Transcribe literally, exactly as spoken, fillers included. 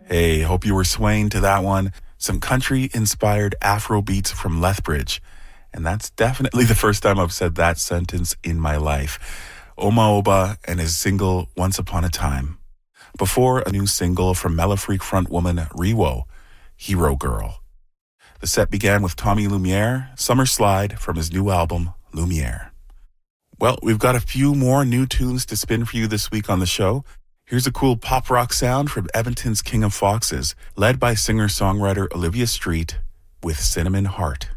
Hey, hope you were swaying to that one. Some country-inspired Afro beats from Lethbridge. And that's definitely the first time I've said that sentence in my life. Oma Oba and his single Once Upon a Time. Before, a new single from Mellifreak frontwoman Riwo, Hero Girl. The set began with Tommy Lumiere, Summer Slide from his new album, Lumiere. Well, we've got a few more new tunes to spin for you this week on the show. Here's a cool pop rock sound from Edmonton's King of Foxes, led by singer-songwriter Olivia Street with Cinnamon Heart.